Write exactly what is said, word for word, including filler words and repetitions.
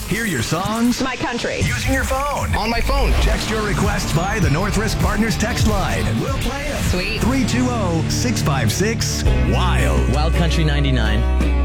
Hear your songs My country. using your phone. On my phone. Text your requests by the North Risk Partners text line, and we'll play it. Sweet. three two zero, six five six, WILD. Wild Country ninety-nine.